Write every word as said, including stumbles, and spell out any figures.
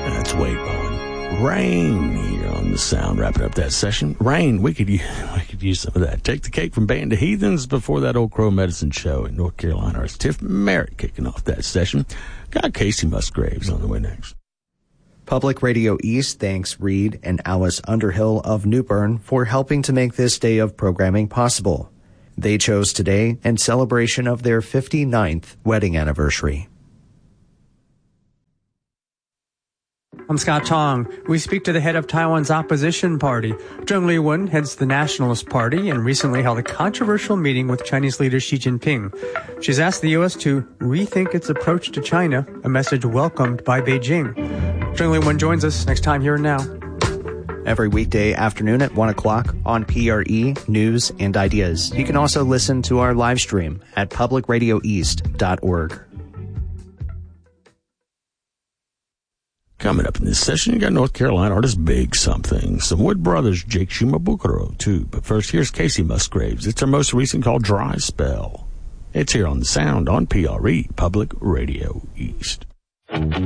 That's Wade Bowen. Rain here on the sound. Wrapping up that session. Rain, we could, use, we could use some of that. Take the Cake from Band of Heathens before that Old Crow Medicine show in North Carolina. It's Tiff Merritt kicking off that session. Got Casey Musgraves on the way next. Public Radio East thanks Reed and Alice Underhill of New Bern for helping to make this day of programming possible. They chose today in celebration of their fifty-ninth wedding anniversary. I'm Scott Tong. We speak to the head of Taiwan's opposition party. Zheng Liwen heads the Nationalist Party and recently held a controversial meeting with Chinese leader Xi Jinping. She's asked the U S to rethink its approach to China, a message welcomed by Beijing. Zheng Liwen joins us next time here and now. Every weekday afternoon at one o'clock on P R E News and Ideas. You can also listen to our live stream at public radio east dot org. Coming up in this session, you got North Carolina artist Big Something. Some Wood Brothers, Jake Shimabukuro, too. But first, here's Casey Musgraves. It's our most recent called Dry Spell. It's here on the sound on P R E, Public Radio East.